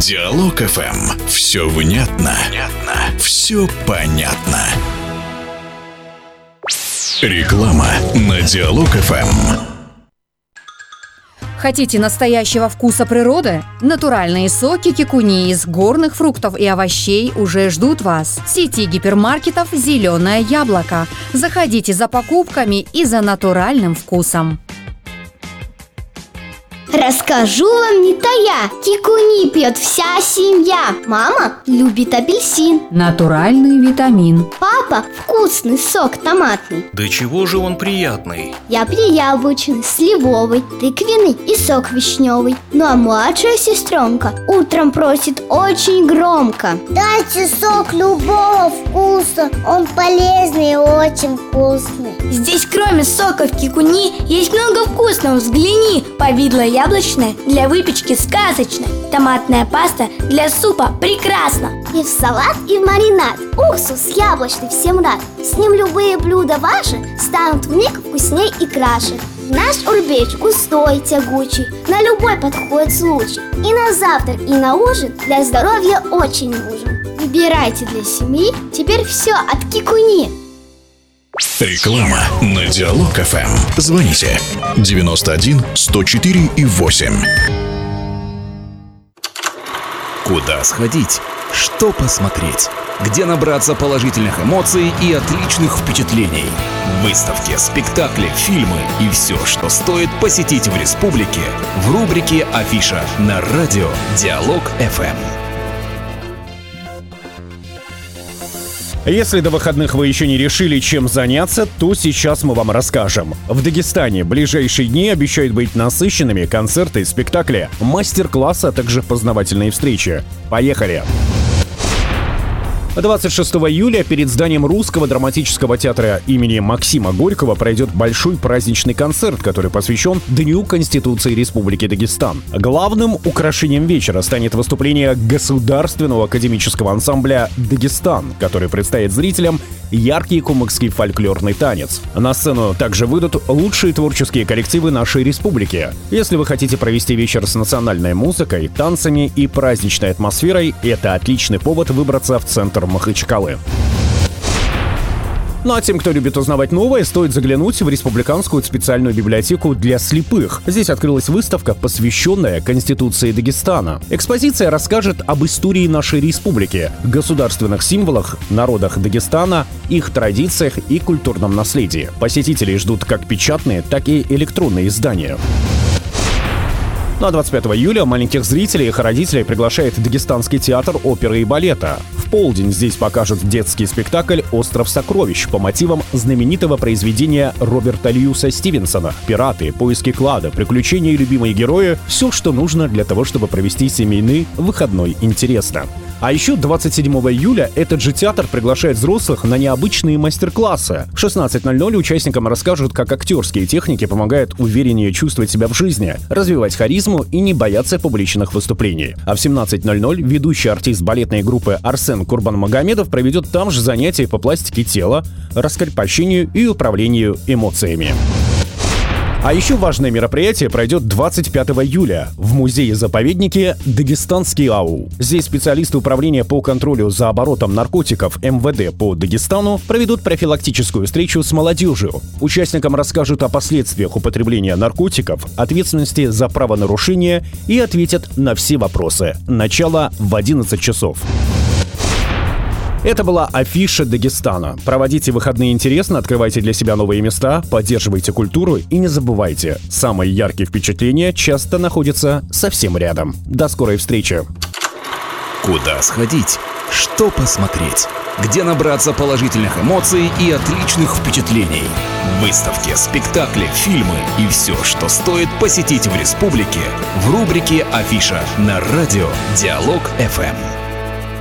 Диалог ФМ. Все внятно. Все понятно. Реклама на Диалог ФМ. Хотите настоящего вкуса природы? Натуральные соки кикуни из горных фруктов и овощей уже ждут вас. В сети гипермаркетов «Зеленое яблоко». Заходите за покупками и за натуральным вкусом. Расскажу вам не тая, кикуни пьет вся семья. Мама любит апельсин. Натуральный витамин. Папа вкусный сок томатный. Да чего же он приятный? Я пью яблочный, сливовый, тыквенный и сок вишневый. Ну а младшая сестренка утром просит очень громко: дайте сок любого вкуса, он полезный и очень вкусный. Здесь кроме соков кикуни есть много вкусного, взгляни. Повидло яблочное для выпечки сказочно. Томатная паста для супа прекрасно. И в салат, и в маринад. Уксус яблочный всем рад. С ним любые блюда ваши станут вмиг вкусней и краше. Наш урбеч густой, тягучий, на любой подходит случай. И на завтрак, и на ужин для здоровья очень нужен. Выбирайте для семьи теперь все от кикуни. Реклама на Диалог ФМ. Звоните 91 104 и 8. Куда сходить? Что посмотреть? Где набраться положительных эмоций и отличных впечатлений? Выставки, спектакли, фильмы и все, что стоит посетить в республике, в рубрике «Афиша» на радио Диалог ФМ. Если до выходных вы еще не решили, чем заняться, то сейчас мы вам расскажем. В Дагестане ближайшие дни обещают быть насыщенными: концерты, спектакли, мастер-классы, а также познавательные встречи. Поехали! 26 июля перед зданием Русского драматического театра имени Максима Горького пройдет большой праздничный концерт, который посвящен Дню Конституции Республики Дагестан. Главным украшением вечера станет выступление государственного академического ансамбля «Дагестан», который представит зрителям яркий кумыкский фольклорный танец. На сцену также выйдут лучшие творческие коллективы нашей республики. Если вы хотите провести вечер с национальной музыкой, танцами и праздничной атмосферой, это отличный повод выбраться в центр Махачкалы. Ну а тем, кто любит узнавать новое, стоит заглянуть в Республиканскую специальную библиотеку для слепых. Здесь открылась выставка, посвященная Конституции Дагестана. Экспозиция расскажет об истории нашей республики, государственных символах, народах Дагестана, их традициях и культурном наследии. Посетителей ждут как печатные, так и электронные издания. Ну а 25 июля маленьких зрителей и их родителей приглашает Дагестанский театр оперы и балета. В полдень здесь покажут детский спектакль «Остров сокровищ» по мотивам знаменитого произведения Роберта Льюиса Стивенсона. Пираты, поиски клада, приключения и любимые герои – все, что нужно для того, чтобы провести семейный выходной интересно. А еще 27 июля этот же театр приглашает взрослых на необычные мастер-классы. В 16:00 участникам расскажут, как актерские техники помогают увереннее чувствовать себя в жизни, развивать харизму и не бояться публичных выступлений. А в 17:00 ведущий артист балетной группы Арсен Курбанмагомедов проведет там же занятия по пластике тела, раскрепощению и управлению эмоциями. А еще важное мероприятие пройдет 25 июля в музее-заповеднике «Дагестанский АУ». Здесь специалисты управления по контролю за оборотом наркотиков МВД по Дагестану проведут профилактическую встречу с молодежью. Участникам расскажут о последствиях употребления наркотиков, ответственности за правонарушения и ответят на все вопросы. Начало в 11 часов. Это была афиша Дагестана. Проводите выходные интересно, открывайте для себя новые места, поддерживайте культуру и не забывайте, самые яркие впечатления часто находятся совсем рядом. До скорой встречи! Куда сходить? Что посмотреть? Где набраться положительных эмоций и отличных впечатлений? Выставки, спектакли, фильмы и все, что стоит посетить в республике, в рубрике «Афиша» на радио Диалог ФМ.